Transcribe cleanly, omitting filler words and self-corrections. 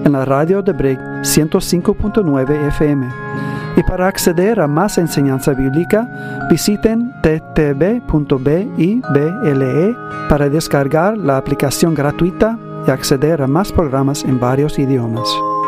en la radio de Brig 105.9 FM. Y para acceder a más enseñanza bíblica, visiten ttb.bible para descargar la aplicación gratuita y acceder a más programas en varios idiomas.